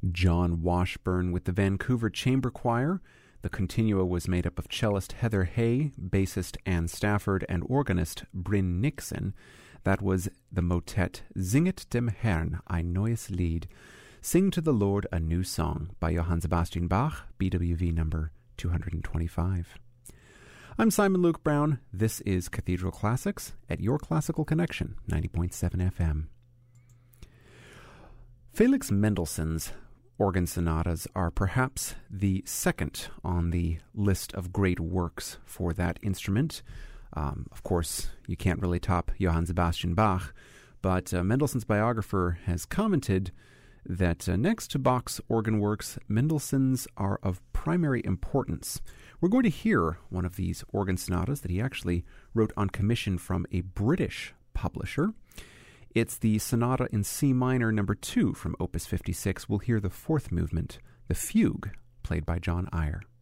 John Washburn with the Vancouver Chamber Choir. The continua was made up of cellist Heather Hay, bassist Ann Stafford, and organist Bryn Nixon. That was the motet Singet dem Herrn ein neues Lied, Sing to the Lord a New Song by Johann Sebastian Bach, BWV number 225. I'm Simon Luke Brown. This is Cathedral Classics at your Classical Connection, 90.7 FM. Felix Mendelssohn's organ sonatas are perhaps the second on the list of great works for that instrument. Of course, you can't really top Johann Sebastian Bach, but Mendelssohn's biographer has commented that next to Bach's organ works, Mendelssohn's are of primary importance. We're going to hear one of these organ sonatas that he actually wrote on commission from a British publisher. It's the Sonata in C minor number 2 from Opus 56. We'll hear the fourth movement, the Fugue, played by John Ayer.